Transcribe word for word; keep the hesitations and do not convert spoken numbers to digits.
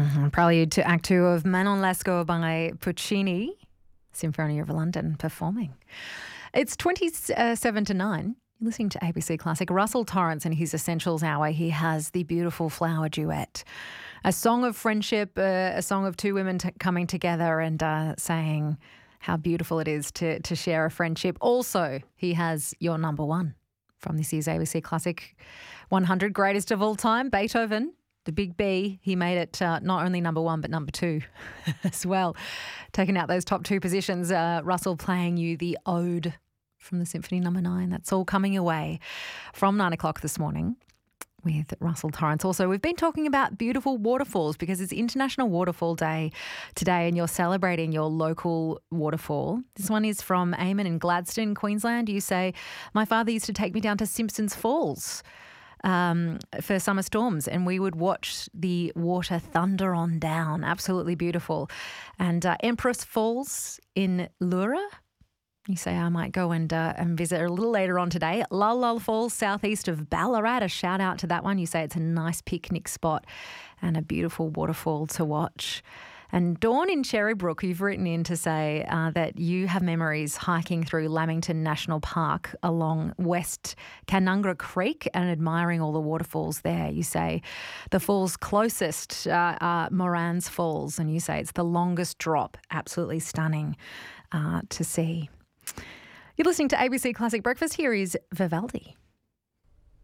Mm-hmm. Prelude to Act Two of Manon Lescaut by Puccini, Symphony of London performing. It's twenty-seven to nine. You're listening to A B C Classic. Russell Torrance in his Essentials Hour, he has the beautiful Flower Duet, a song of friendship, uh, a song of two women t- coming together and uh, saying how beautiful it is to to share a friendship. Also, he has Your Number One from this year's A B C Classic one hundred Greatest of All Time, Beethoven. The Big B, he made it uh, not only number one but number two as well. Taking out those top two positions, uh, Russell playing you the Ode from the Symphony Number Nine. That's all coming away from nine o'clock this morning with Russell Torrance. Also, we've been talking about beautiful waterfalls because it's International Waterfall Day today and you're celebrating your local waterfall. This one is from Eamon in Gladstone, Queensland. You say, my father used to take me down to Simpsons Falls Um, for summer storms and we would watch the water thunder on down. Absolutely beautiful. And uh, Empress Falls in Leura. You say I might go and uh, and visit a little later on today. Lul Lul Falls, southeast of Ballarat. A shout out to that one. You say it's a nice picnic spot and a beautiful waterfall to watch. And Dawn in Cherrybrook, you've written in to say uh, that you have memories hiking through Lamington National Park along West Canungra Creek and admiring all the waterfalls there. You say the falls closest uh, are Moran's Falls, and you say it's the longest drop. Absolutely stunning uh, to see. You're listening to A B C Classic Breakfast. Here is Vivaldi.